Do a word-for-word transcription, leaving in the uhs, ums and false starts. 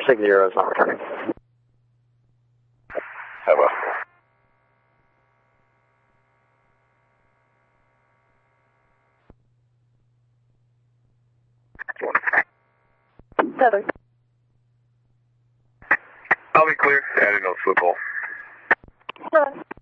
Signal Euro is not returning. Have a... Seven. I'll be clear. Yeah, I didn't know it's football. Seven.